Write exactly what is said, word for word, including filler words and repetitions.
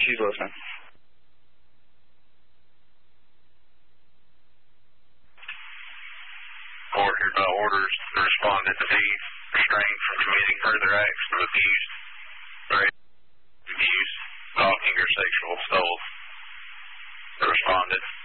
she's listening. Court hereby orders the respondent to be restrained from committing further acts of abuse, rape, abuse, stalking, or sexual assault. The respondent